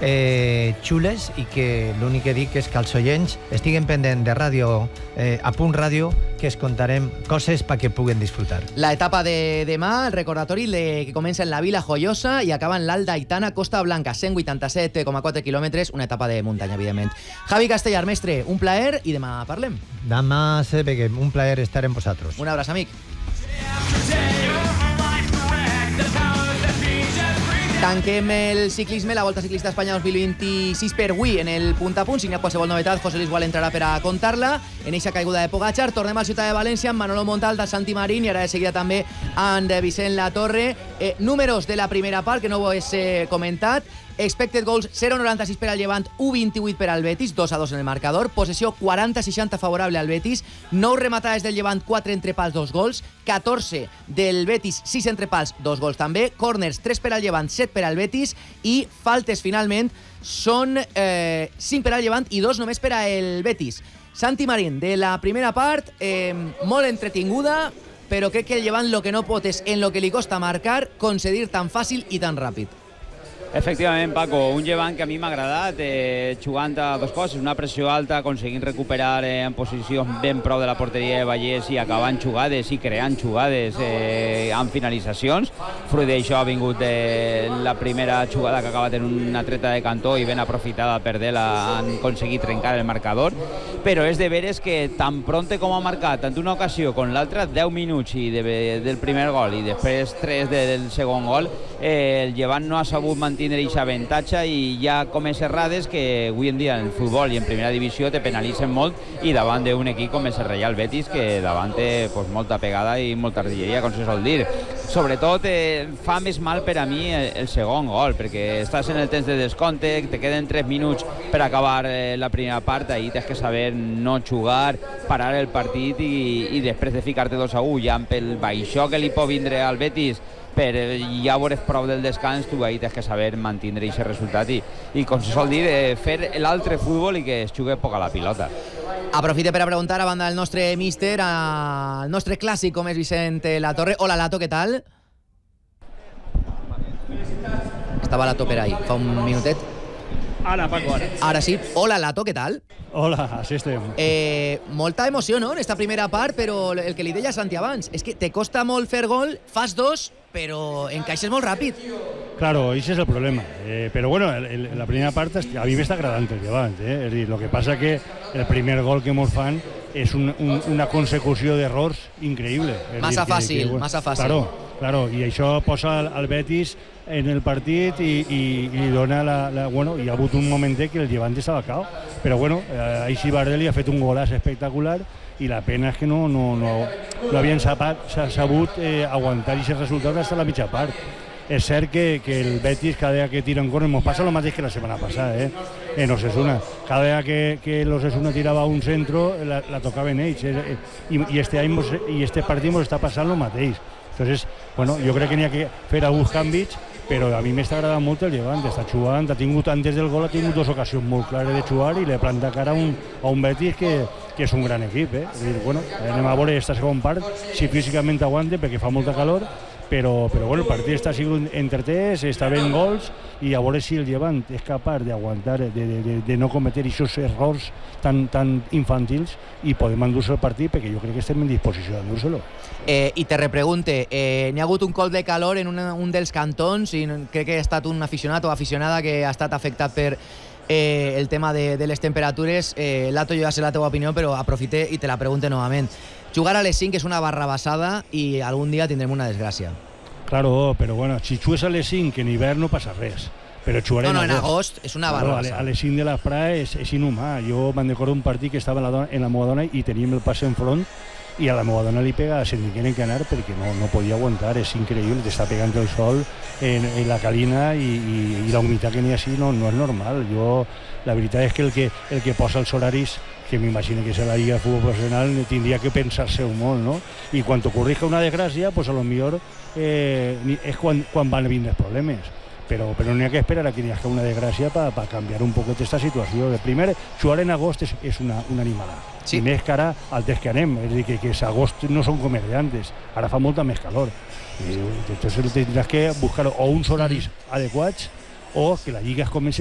xules i que l'únic que dic és que els oients estiguen pendents de ràdio, a Punt Ràdio, que es contarem coses perquè puguen disfrutar. La etapa de demà, el recordatori que comença en la Vila Joiosa i acaba en l'Alt d'Aitana, Costa Blanca, 187,4 quilòmetres, una etapa de muntanya, evidentment. Javi Castellar, mestre, un plaer i demà parlem. Demà, un plaer estar amb vosaltres. Un abraç, amic. Tanquem el ciclisme, la Volta Ciclista Espanya 2026 per avui en el punt a punt. Si n'hi ha qualsevol novetat, José Luis Gual entrarà per a contar-la. En eixa caiguda de Pogačar, tornem a la ciutat de València amb Manolo Montal del Santi Marín i ara de seguida també amb Vicent Latorre. Números de la primera part, que no ho he comentat. Expected goals 0,96 per al Llevant, 1,28 per al Betis, 2-2 en el marcador. Possessió 40-60 favorable al Betis. 9 rematades del Llevant, 4 entre pals, 2 gols. 14 del Betis, 6 entre pals, 2 gols també. Corners, 3 per al Llevant, 7 per al Betis. I faltes, finalment, són 5 per al Llevant i 2 només per al Betis. Santi Marín, de la primera part, molt entretinguda, però crec que el Llevant lo que no pot és, en lo que li costa marcar, concedir tan fàcil i tan ràpid. Efectivament, Paco, un Llevant que a mi m'ha agradat, jugant a dos coses, una pressió alta, aconseguint recuperar en posicions ben prou de la porteria de Vallès i acabant jugades i creant jugades amb finalitzacions. Fruit d'això ha vingut la primera jugada que ha acabat en una treta de cantó i ben aprofitada per Dela, han aconseguit trencar el marcador, però és de veres que tan pronte com ha marcat tant una ocasió com l'altra, 10 minuts del primer gol i després 3 del segon gol, el Llevant no ha sabut mantenir aquest avantatge i hi ha comes errades que avui en dia en el futbol i en primera divisió te penalitzen molt i davant d'un equip com és el Real Betis, que davant té molta pegada i molta artilleria, com se sol dir. Sobretot fa més mal per a mi el segon gol, perquè estàs en el temps de descompte, te queden 3 minuts per acabar la primera part, ahir tens que saber no jugar, parar el partit i després de ficar-te 2-1, ja amb el baixó que li pot vindre al Betis, per ja veure prou del descans, tu ahir tens que saber mantindre aquest resultat i com se sol dir, fer l'altre futbol i que es jugui poc a la pilota. Aprofite per a preguntar a banda del nostre míster, al nostre clàssic com és Vicent Latorre. Hola, Lato, què tal? Estava Lato per ahí, fa un minutet. Ara, Paco, ara. Ara sí. Hola, Lato, què tal? Hola, així estem. Molta emoció, no?, en esta primera part, però el que li deia Santi abans, és que te costa molt fer gol, fas 2, però encaixes molt ràpid. Claro, ese es el problema. Pero bueno, la primera parte a mí me está agradando el Llevant. Es decir, lo que pasa que el primer gol que hemos fan es una consecució d'errors increïble. Massa fàcil, massa fàcil. Claro, i això posa el Betis en el partit i li dona bueno, hi ha hagut un momentet que el Llevant estava cao, però bueno, Així Bardel ha fet un golaç espectacular i la pena és que no havien sabut aguantar aquest resultat fins a la mitja part. És cert que el Betis cada vegada que tira en córner ens passa el mateix que la setmana passada, en Osasuna. Cada vegada que l'Osasuna tirava un centro la tocaven ells, i este partit ens està passant el mateix. Entonces, bueno, jo crec que n'hi ha que fer alguns canvis, però a mi m'està agradant molt el Llevant, està jugant, antes del gol ha tingut 2 ocasions molt clares de jugar i le planta cara a un Betis que és un gran equip. És dir, bueno, anem a veure esta segona part, si físicament aguante, perquè fa molta calor, però bueno, el partit està sent entretès, està ben gols, i a veure si el Llevant és capaç d'aguantar, de no cometer aquests errors tan infantils i podem endur-se el partit, perquè jo crec que estem en disposició d'endur-se-lo. I te repregunte, n'hi ha hagut un cop de calor en un dels cantons i crec que ha estat un aficionat o aficionada que ha estat afectat per el tema de les temperatures. Lato, jo ja sé la teva opinió, però aprofite i te la pregunte novament. Jugar a les 5 és una barrabassada i algun dia tindrem una desgràcia. Claro, però bueno, si jugues a les 5 en hivern no passa res, però jugar en agost és una barrabassada. A les 5 de la Prada és inhumà. Jo me'n recordo un partit que estava en la meva dona i teníem el passe enfront i a la meva dona li pega, se'n tenen que anar perquè no podia aguantar, és increïble, t'està pegant el sol en la calina i la humitat que n'hi ha així no és normal. La veritat és que el que posa els horaris, que m'imagino que és la Lliga de Futbol Professional, tindria que pensar-se molt, no? I quan t'ocorrisca una desgràcia, pues a lo millor és quan van vindre els problemes. Però n'hi ha que esperar a que hi hagi una desgràcia per canviar un poquet aquesta situació. De primer, jugar en agost és una animalada. Sí. I més que ara al temps que anem, és a dir, que agost no són com de antes, ara fa molta més calor. Entonces tindràs que buscar o uns horaris adequats o que la Lliga es comenci